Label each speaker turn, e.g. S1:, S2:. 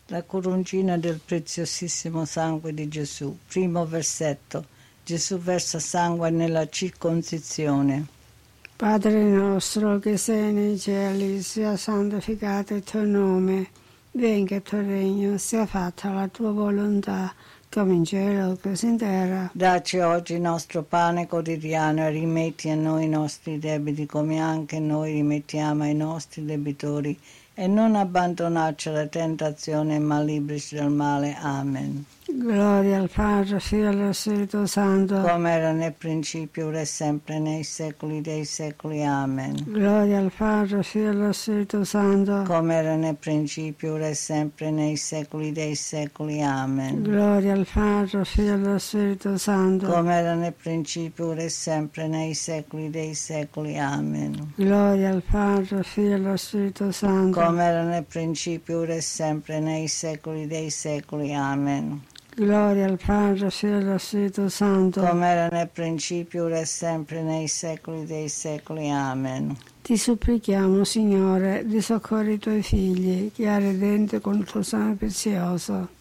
S1: La coroncina del preziosissimo sangue di Gesù. Primo versetto. Gesù versa sangue nella circoncisione.
S2: Padre nostro che sei nei cieli, sia santificato il tuo nome, venga il tuo regno, sia fatta la tua volontà, come in cielo così in terra.
S1: Dacci oggi il nostro pane quotidiano e rimetti a noi i nostri debiti come anche noi rimettiamo ai nostri debitori e non abbandonarci alla tentazione ma librici dal male. Amen.
S2: Gloria al Padre, Figlio e allo Spirito Santo.
S1: Come era nel principio, ora e sempre, nei secoli dei secoli. Amen.
S2: Gloria al Padre, Figlio e allo Spirito Santo.
S1: Come era nel principio, ora e sempre, nei secoli dei secoli. Amen.
S2: Gloria al Padre, Figlio e allo Spirito Santo.
S1: Come era nel principio, ora e sempre, nei secoli dei secoli. Amen.
S2: Gloria al Padre, Figlio e allo Spirito Santo.
S1: Come era nel principio, ora e sempre, nei secoli dei secoli. Amen.
S2: Gloria al Padre, Figlio e allo Spirito Santo.
S1: Come era nel principio, ora e sempre, nei secoli dei secoli. Amen.
S2: Ti supplichiamo, Signore, di soccorri i tuoi figli, che hai redento con il tuo sangue prezioso.